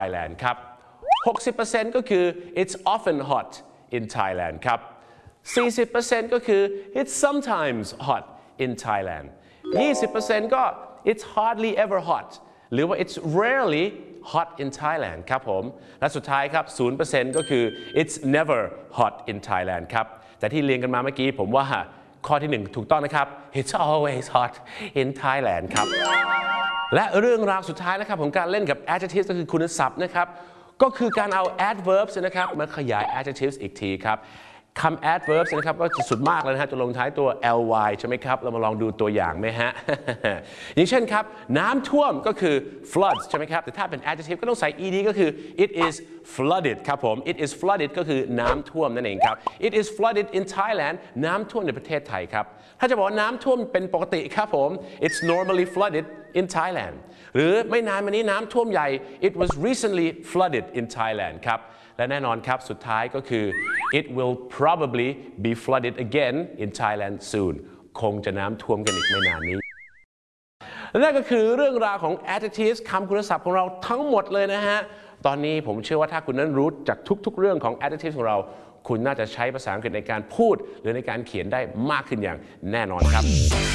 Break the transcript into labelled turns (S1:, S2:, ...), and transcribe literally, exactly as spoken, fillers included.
S1: Thailand ครับ หกสิบเปอร์เซ็นต์ ก็คือ it's often hot in Thailand ครับ สี่สิบเปอร์เซ็นต์ ก็คือ it's sometimes hot in Thailand ยี่สิบเปอร์เซ็นต์ ก็ it's hardly ever hot หรือว่า it's rarely hot in Thailand ครับผมและสุดท้ายครับ ศูนย์เปอร์เซ็นต์ ก็คือ it's never hot in Thailand ครับแต่ที่เรียนกันมาเมื่อกี้ผมว่าข้อที่หนึ่งถูกต้องนะครับ it's always hot in Thailand ครับและเรื่องราวสุดท้ายนะครับของการเล่นกับ adjectives ก็คือคุณศัพท์นะครับก็คือการเอา adverbs นะครับมาขยาย adjectives อีกทีครับคำ adverbs นะครับก็จะสุดมากเลยนะฮะจะลงท้ายตัว ly ใช่ไหมครับเรามาลองดูตัวอย่างไหมฮะ อย่างเช่นครับน้ำท่วมก็คือ floods ใช่ไหมครับแต่ถ้าเป็น adjective ก็ต้องใส่ ed ก็คือ it is flooded ครับผม it is flooded ก็คือน้ำท่วมนั่นเองครับ it is flooded in Thailand น้ำท่วมในประเทศไทยครับถ้าจะบอกว่าน้ำท่วมเป็นปกติครับผม it's normally flooded in Thailand หรือไม่นานมานี้น้ำท่วมใหญ่ it was recently flooded in Thailand ครับและแน่นอนครับสุดท้ายก็คือ it will probably be flooded again in Thailand soon คงจะน้ำท่วมกันอีกไม่นานนี้และนั่นก็คือเรื่องราวของ adjectives คำคุณศัพท์ของเราทั้งหมดเลยนะฮะตอนนี้ผมเชื่อว่าถ้าคุณนั้นรู้จากทุกๆเรื่องของ adjectives ของเราคุณน่าจะใช้ภาษาอังกฤษในการพูดหรือในการเขียนได้มากขึ้นอย่างแน่นอนครับ